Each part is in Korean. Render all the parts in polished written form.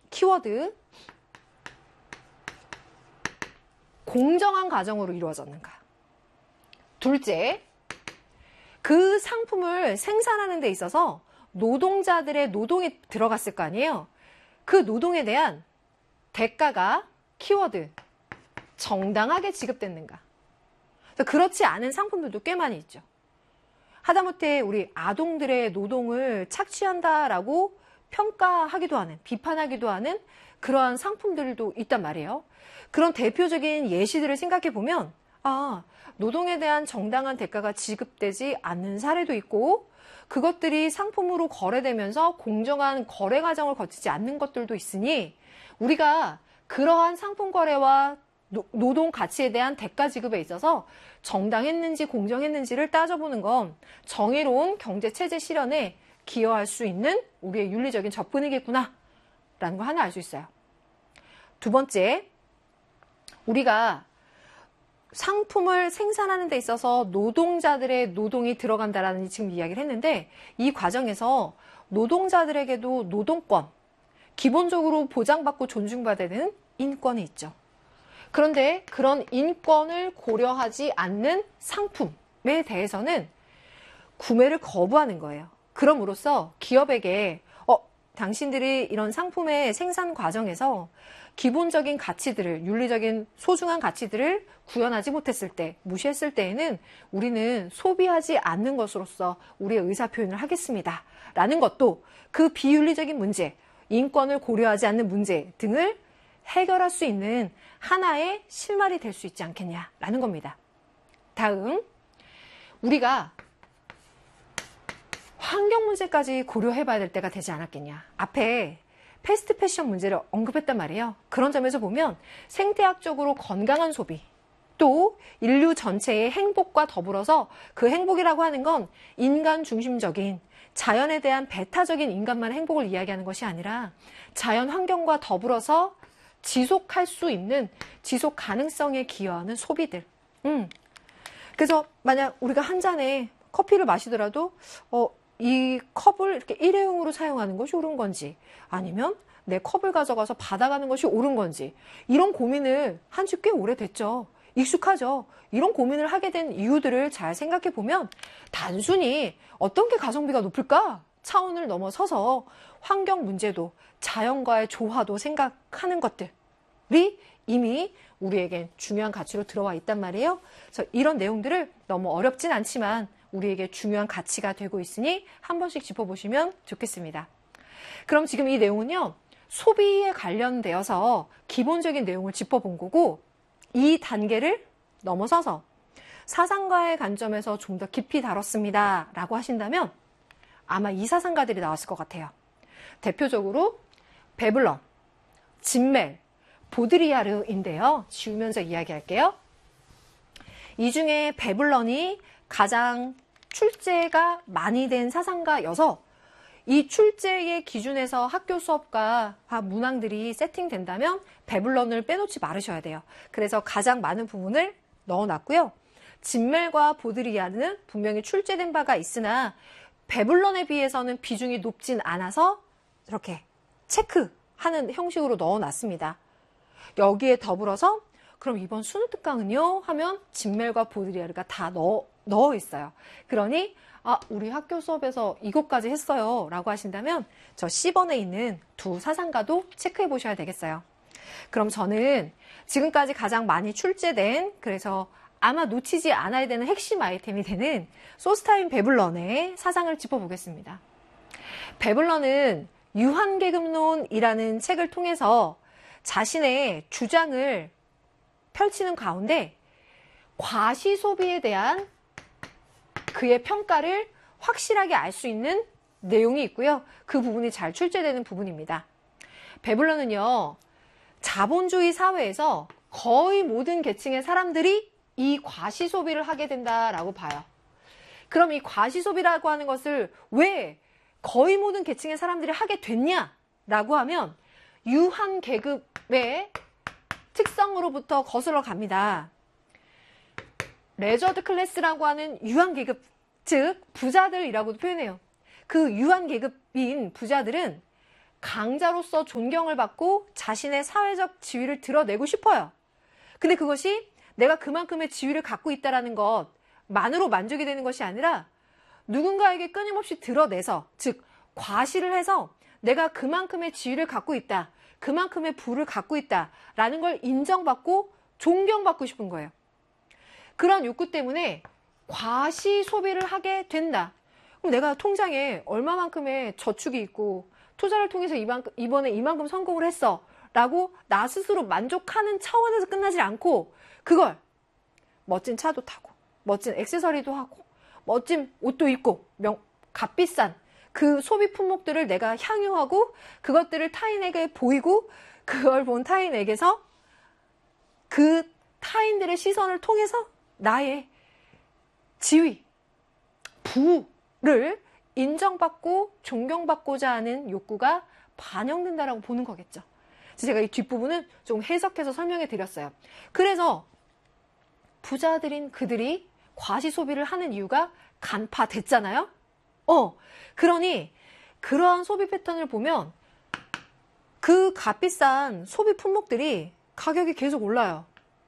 키워드 공정한 과정으로 이루어졌는가. 둘째, 그 상품을 생산하는 데 있어서 노동자들의 노동이 들어갔을 거 아니에요. 그 노동에 대한 대가가 키워드 정당하게 지급됐는가. 그렇지 않은 상품들도 꽤 많이 있죠. 하다못해 우리 아동들의 노동을 착취한다라고 평가하기도 하는, 비판하기도 하는 그러한 상품들도 있단 말이에요. 그런 대표적인 예시들을 생각해 보면 노동에 대한 정당한 대가가 지급되지 않는 사례도 있고, 그것들이 상품으로 거래되면서 공정한 거래 과정을 거치지 않는 것들도 있으니, 우리가 그러한 상품 거래와 노동 가치에 대한 대가 지급에 있어서 정당했는지 공정했는지를 따져보는 건 정의로운 경제체제 실현에 기여할 수 있는 우리의 윤리적인 접근이겠구나 라는 거 하나 알 수 있어요. 두 번째, 우리가 상품을 생산하는 데 있어서 노동자들의 노동이 들어간다라는 지금 이야기를 했는데, 이 과정에서 노동자들에게도 노동권, 기본적으로 보장받고 존중받아야 되는 인권이 있죠. 그런데 그런 인권을 고려하지 않는 상품에 대해서는 구매를 거부하는 거예요. 그럼으로써 기업에게 당신들이 이런 상품의 생산 과정에서 기본적인 가치들을, 윤리적인 소중한 가치들을 구현하지 못했을 때, 무시했을 때에는 우리는 소비하지 않는 것으로서 우리의 의사표현을 하겠습니다 라는 것도 그 비윤리적인 문제, 인권을 고려하지 않는 문제 등을 해결할 수 있는 하나의 실마리 될 수 있지 않겠냐라는 겁니다. 다음, 우리가 환경 문제까지 고려해 봐야 될 때가 되지 않았겠냐. 앞에 패스트 패션 문제를 언급했단 말이에요. 그런 점에서 보면 생태학적으로 건강한 소비, 또 인류 전체의 행복과 더불어서 그 행복이라고 하는 건 인간 중심적인, 자연에 대한 배타적인 인간만의 행복을 이야기하는 것이 아니라 자연 환경과 더불어서 지속할 수 있는 지속 가능성에 기여하는 소비들. 그래서 만약 우리가 한 잔에 커피를 마시더라도 이 컵을 이렇게 일회용으로 사용하는 것이 옳은 건지, 아니면 내 컵을 가져가서 받아가는 것이 옳은 건지, 이런 고민을 한 지 꽤 오래됐죠. 익숙하죠. 이런 고민을 하게 된 이유들을 잘 생각해 보면 단순히 어떤 게 가성비가 높을까 차원을 넘어서서 환경 문제도 자연과의 조화도 생각하는 것들이 이미 우리에겐 중요한 가치로 들어와 있단 말이에요. 그래서 이런 내용들을 너무 어렵진 않지만 우리에게 중요한 가치가 되고 있으니 한 번씩 짚어보시면 좋겠습니다. 그럼 지금 이 내용은요, 소비에 관련되어서 기본적인 내용을 짚어본 거고, 이 단계를 넘어서서 사상가의 관점에서 좀 더 깊이 다뤘습니다 라고 하신다면 아마 이 사상가들이 나왔을 것 같아요. 대표적으로 베블런, 진멜, 보드리아르인데요. 지우면서 이야기할게요. 이 중에 베블런이 가장 출제가 많이 된 사상가여서 이 출제의 기준에서 학교 수업과 문항들이 세팅된다면 베블런을 빼놓지 말으셔야 돼요. 그래서 가장 많은 부분을 넣어놨고요. 진멜과 보드리아르는 분명히 출제된 바가 있으나 베블런에 비해서는 비중이 높진 않아서 이렇게 체크하는 형식으로 넣어놨습니다. 여기에 더불어서 그럼 이번 수능 특강은요? 하면 진멜과 보드리아르가 다 넣어 있어요. 그러니 우리 학교 수업에서 이것까지 했어요 라고 하신다면 저 C번에 있는 두 사상가도 체크해 보셔야 되겠어요. 그럼 저는 지금까지 가장 많이 출제된, 그래서 아마 놓치지 않아야 되는 핵심 아이템이 되는 소스타인 베블런의 사상을 짚어보겠습니다. 베블런은 유한계급론이라는 책을 통해서 자신의 주장을 펼치는 가운데 과시소비에 대한 그의 평가를 확실하게 알 수 있는 내용이 있고요. 그 부분이 잘 출제되는 부분입니다. 베블런은요, 자본주의 사회에서 거의 모든 계층의 사람들이 이 과시소비를 하게 된다라고 봐요. 그럼 이 과시소비라고 하는 것을 왜 거의 모든 계층의 사람들이 하게 됐냐라고 하면 유한계급의 특성으로부터 거슬러 갑니다. 레저드 클래스라고 하는 유한계급, 즉 부자들이라고도 표현해요. 그 유한계급인 부자들은 강자로서 존경을 받고 자신의 사회적 지위를 드러내고 싶어요. 근데 그것이 내가 그만큼의 지위를 갖고 있다는 것만으로 만족이 되는 것이 아니라 누군가에게 끊임없이 드러내서, 즉 과시를 해서 내가 그만큼의 지위를 갖고 있다, 그만큼의 부를 갖고 있다라는 걸 인정받고 존경받고 싶은 거예요. 그런 욕구 때문에 과시 소비를 하게 된다. 그럼 내가 통장에 얼마만큼의 저축이 있고 투자를 통해서 이번에 이만큼 성공을 했어 라고 나 스스로 만족하는 차원에서 끝나지 않고 그걸 멋진 차도 타고 멋진 액세서리도 하고 멋진 옷도 입고 값비싼 그 소비 품목들을 내가 향유하고 그것들을 타인에게 보이고 그걸 본 타인에게서 그 타인들의 시선을 통해서 나의 지위, 부를 인정받고 존경받고자 하는 욕구가 반영된다라고 보는 거겠죠. 제가 이 뒷부분은 좀 해석해서 설명해 드렸어요. 그래서 부자들인 그들이 과시 소비를 하는 이유가 간파됐잖아요. 그러니 그러한 소비 패턴을 보면 그 값비싼 소비 품목들이 가격이 계속 올라요.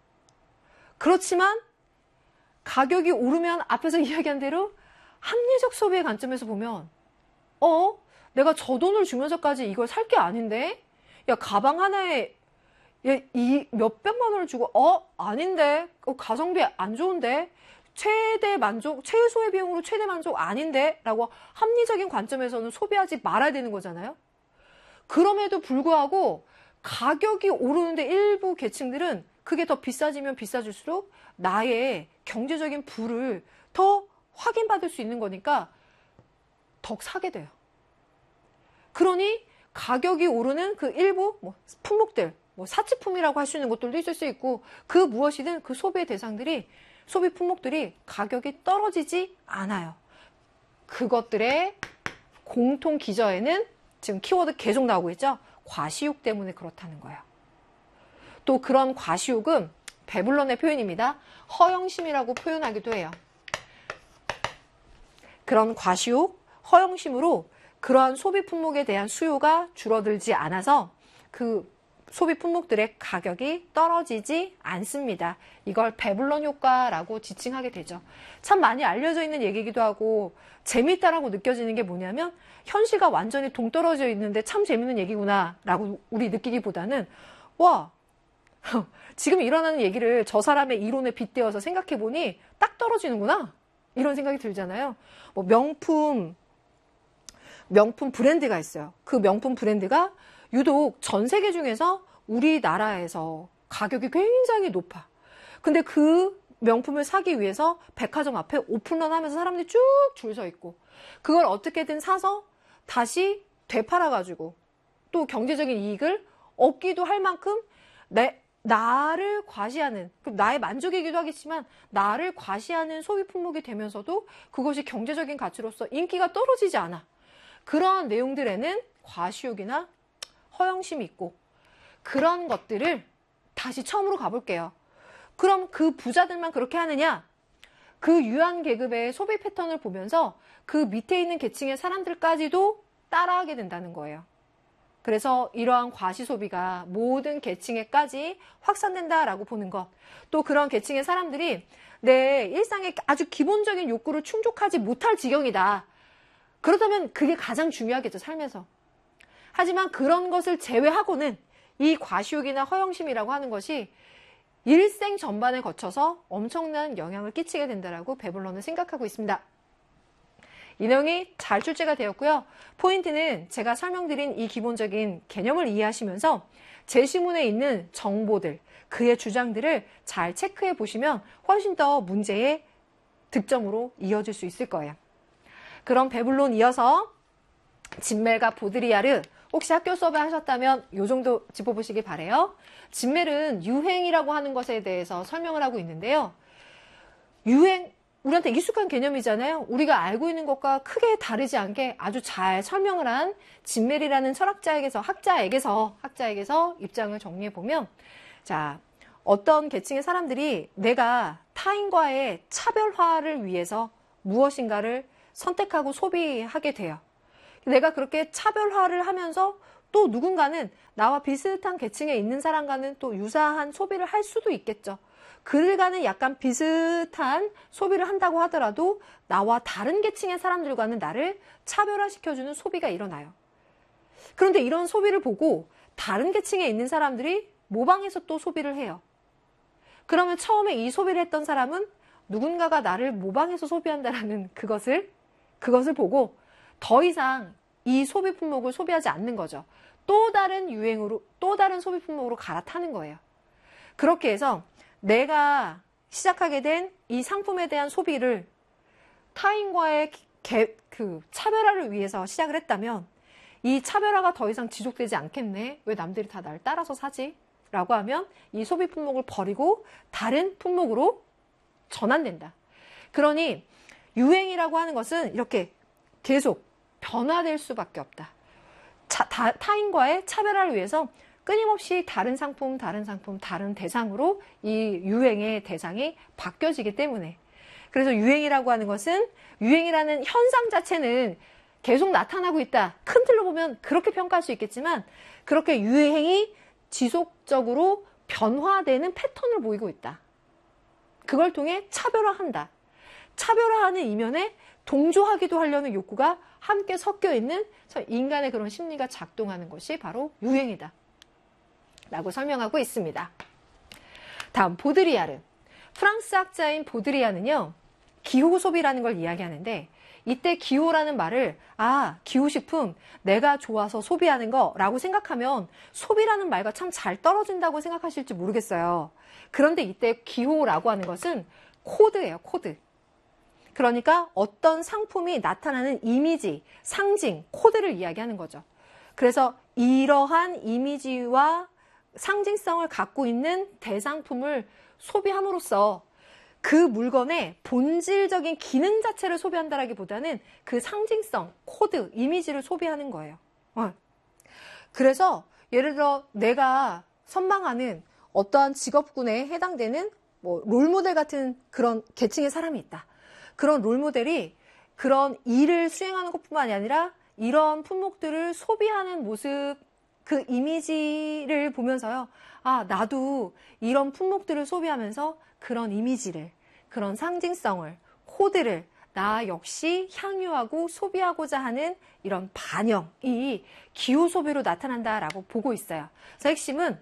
그렇지만 가격이 오르면 앞에서 이야기한 대로 합리적 소비의 관점에서 보면 내가 저 돈을 주면서까지 이걸 살 게 아닌데? 야, 가방 하나에 이 몇백만 원을 주고 아닌데? 가성비 안 좋은데? 최대 만족, 최소의 비용으로 최대 만족 아닌데? 라고 합리적인 관점에서는 소비하지 말아야 되는 거잖아요. 그럼에도 불구하고 가격이 오르는데 일부 계층들은 그게 더 비싸지면 비싸질수록 나의 경제적인 부를 더 확인받을 수 있는 거니까 더 사게 돼요. 그러니 가격이 오르는 그 일부 품목들, 사치품이라고 할 수 있는 것들도 있을 수 있고 그 무엇이든 그 소비의 대상들이 소비 품목들이 가격이 떨어지지 않아요. 그것들의 공통 기저에는 지금 키워드 계속 나오고 있죠. 과시욕 때문에 그렇다는 거예요. 또 그런 과시욕은 배불런의 표현입니다. 허영심이라고 표현하기도 해요. 그런 과시욕, 허영심으로 그러한 소비 품목에 대한 수요가 줄어들지 않아서 그 소비 품목들의 가격이 떨어지지 않습니다. 이걸 배불런 효과라고 지칭하게 되죠. 참 많이 알려져 있는 얘기이기도 하고 재밌다라고 느껴지는 게 뭐냐면 현실과 완전히 동떨어져 있는데 참 재밌는 얘기구나 라고 우리 느끼기보다는 와, 지금 일어나는 얘기를 저 사람의 이론에 빗대어서 생각해보니 딱 떨어지는구나 이런 생각이 들잖아요. 명품 브랜드가 있어요. 그 명품 브랜드가 유독 전 세계 중에서 우리나라에서 가격이 굉장히 높아. 근데 그 명품을 사기 위해서 백화점 앞에 오픈런 하면서 사람들이 쭉 줄 서 있고 그걸 어떻게든 사서 다시 되팔아가지고 또 경제적인 이익을 얻기도 할 만큼 나를 과시하는, 나의 만족이기도 하겠지만 나를 과시하는 소비 품목이 되면서도 그것이 경제적인 가치로서 인기가 떨어지지 않아. 그러한 내용들에는 과시욕이나 허영심이 있고 그런 것들을 다시 처음으로 가볼게요. 그럼 그 부자들만 그렇게 하느냐? 그 유한 계급의 소비 패턴을 보면서 그 밑에 있는 계층의 사람들까지도 따라하게 된다는 거예요. 그래서 이러한 과시 소비가 모든 계층에까지 확산된다라고 보는 것. 또 그런 계층의 사람들이 내 일상의 아주 기본적인 욕구를 충족하지 못할 지경이다. 그렇다면 그게 가장 중요하겠죠, 삶에서. 하지만 그런 것을 제외하고는 이 과시욕이나 허영심이라고 하는 것이 일생 전반에 거쳐서 엄청난 영향을 끼치게 된다라고 배불러는 생각하고 있습니다. 이 내용이 잘 출제가 되었고요. 포인트는 제가 설명드린 이 기본적인 개념을 이해하시면서 제시문에 있는 정보들, 그의 주장들을 잘 체크해 보시면 훨씬 더 문제의 득점으로 이어질 수 있을 거예요. 그럼 배불론 이어서 진멜과 보드리아르, 혹시 학교 수업에 하셨다면 이 정도 짚어보시기 바래요. 진멜은 유행이라고 하는 것에 대해서 설명을 하고 있는데요. 유행, 우리한테 익숙한 개념이잖아요. 우리가 알고 있는 것과 크게 다르지 않게 아주 잘 설명을 한 진멜이라는 학자에게서 입장을 정리해보면, 자, 어떤 계층의 사람들이 내가 타인과의 차별화를 위해서 무엇인가를 선택하고 소비하게 돼요. 내가 그렇게 차별화를 하면서 또 누군가는 나와 비슷한 계층에 있는 사람과는 또 유사한 소비를 할 수도 있겠죠. 그들과는 약간 비슷한 소비를 한다고 하더라도 나와 다른 계층의 사람들과는 나를 차별화시켜주는 소비가 일어나요. 그런데 이런 소비를 보고 다른 계층에 있는 사람들이 모방해서 또 소비를 해요. 그러면 처음에 이 소비를 했던 사람은 누군가가 나를 모방해서 소비한다라는 그것을 보고 더 이상 이 소비 품목을 소비하지 않는 거죠. 또 다른 유행으로, 또 다른 소비 품목으로 갈아타는 거예요. 그렇게 해서 내가 시작하게 된 이 상품에 대한 소비를 타인과의 차별화를 위해서 시작을 했다면 이 차별화가 더 이상 지속되지 않겠네. 왜 남들이 다 날 따라서 사지? 라고 하면 이 소비 품목을 버리고 다른 품목으로 전환된다. 그러니 유행이라고 하는 것은 이렇게 계속 변화될 수밖에 없다. 타인과의 차별화를 위해서 끊임없이 다른 상품, 다른 대상으로 이 유행의 대상이 바뀌어지기 때문에. 그래서 유행이라고 하는 것은 유행이라는 현상 자체는 계속 나타나고 있다. 큰 틀로 보면 그렇게 평가할 수 있겠지만 그렇게 유행이 지속적으로 변화되는 패턴을 보이고 있다. 그걸 통해 차별화한다. 차별화하는 이면에 동조하기도 하려는 욕구가 함께 섞여 있는 인간의 그런 심리가 작동하는 것이 바로 유행이다. 라고 설명하고 있습니다. 다음 보드리아르. 프랑스 학자인 보드리아르는요. 기호소비라는 걸 이야기하는데 이때 기호라는 말을 기호식품 내가 좋아서 소비하는 거라고 생각하면 소비라는 말과 참 잘 떨어진다고 생각하실지 모르겠어요. 그런데 이때 기호라고 하는 것은 코드예요. 코드. 그러니까 어떤 상품이 나타나는 이미지, 상징, 코드를 이야기하는 거죠. 그래서 이러한 이미지와 상징성을 갖고 있는 대상품을 소비함으로써 그 물건의 본질적인 기능 자체를 소비한다라기보다는 그 상징성, 코드, 이미지를 소비하는 거예요. 그래서 예를 들어 내가 선망하는 어떠한 직업군에 해당되는 롤모델 같은 그런 계층의 사람이 있다. 그런 롤모델이 그런 일을 수행하는 것뿐만이 아니라 이런 품목들을 소비하는 모습, 그 이미지를 보면서요. 나도 이런 품목들을 소비하면서 그런 이미지를, 그런 상징성을, 코드를 나 역시 향유하고 소비하고자 하는 이런 반영이 기호 소비로 나타난다라고 보고 있어요. 그래서 핵심은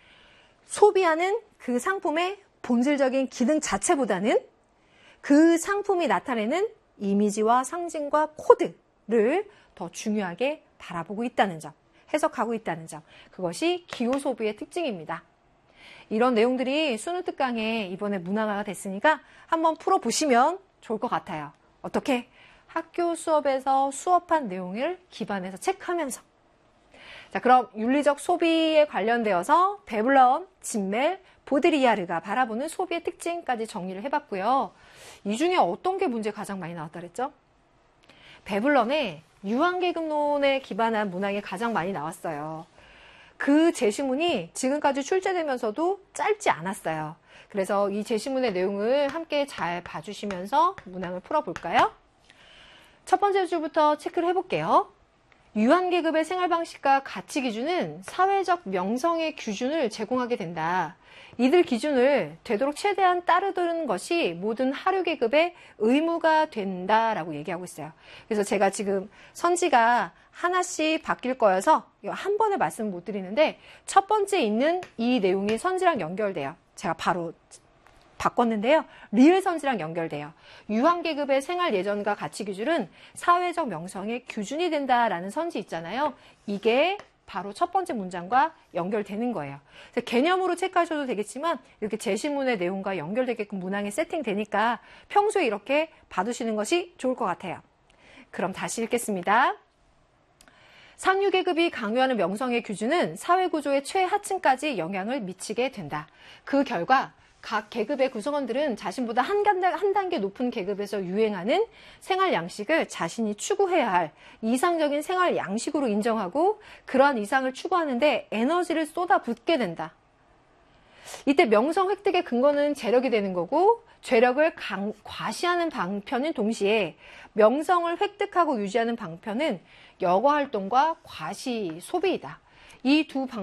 소비하는 그 상품의 본질적인 기능 자체보다는 그 상품이 나타내는 이미지와 상징과 코드를 더 중요하게 바라보고 있다는 점, 해석하고 있다는 점, 그것이 기호 소비의 특징입니다. 이런 내용들이 수능 특강에 이번에 문항화가 됐으니까 한번 풀어보시면 좋을 것 같아요. 어떻게? 학교 수업에서 수업한 내용을 기반해서 체크하면서. 자, 그럼 윤리적 소비에 관련되어서 베블런, 진멜, 보드리아르가 바라보는 소비의 특징까지 정리를 해봤고요. 이 중에 어떤 게 문제 가장 많이 나왔다 그랬죠? 베블런의 유한계급론에 기반한 문항이 가장 많이 나왔어요. 그 제시문이 지금까지 출제되면서도 짧지 않았어요. 그래서 이 제시문의 내용을 함께 잘 봐주시면서 문항을 풀어볼까요? 첫 번째 줄부터 체크를 해볼게요. 유한계급의 생활방식과 가치 기준은 사회적 명성의 기준을 제공하게 된다. 이들 기준을 되도록 최대한 따르는 것이 모든 하류계급의 의무가 된다라고 얘기하고 있어요. 그래서 제가 지금 선지가 하나씩 바뀔 거여서 한 번에 말씀 못 드리는데 첫 번째 있는 이 내용이 선지랑 연결돼요. 제가 바로 바꿨는데요. 리을 선지랑 연결돼요. 유한계급의 생활 예전과 가치 기준은 사회적 명성의 기준이 된다라는 선지 있잖아요. 이게 바로 첫 번째 문장과 연결되는 거예요. 그래서 개념으로 체크하셔도 되겠지만 이렇게 제시문의 내용과 연결되게끔 문항에 세팅되니까 평소에 이렇게 봐두시는 것이 좋을 것 같아요. 그럼 다시 읽겠습니다. 상류계급이 강요하는 명성의 기준은 사회구조의 최하층까지 영향을 미치게 된다. 그 결과 각 계급의 구성원들은 자신보다 한 단계 높은 계급에서 유행하는 생활 양식을 자신이 추구해야 할 이상적인 생활 양식으로 인정하고 그러한 이상을 추구하는데 에너지를 쏟아붓게 된다. 이때 명성 획득의 근거는 재력이 되는 거고, 죄력을 과시하는 방편인 동시에 명성을 획득하고 유지하는 방편은 여가 활동과 과시 소비이다. 이 두 방